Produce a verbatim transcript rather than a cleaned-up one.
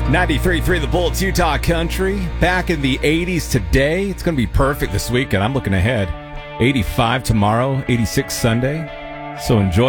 ninety-three point three The Bull, it's Utah Country. Back in the eighties today. It's going to be perfect this weekend. I'm looking ahead. eighty-five tomorrow, eighty-six Sunday. So enjoy